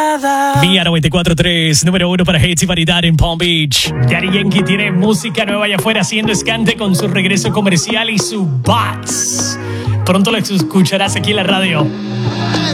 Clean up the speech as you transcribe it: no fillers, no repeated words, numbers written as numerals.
nada. Mía 94.3, número 1 para hits y variedad en Palm Beach. Daddy Yankee tiene música nueva allá afuera haciendo escante con su regreso comercial y su bots. Pronto lo escucharás aquí en la radio.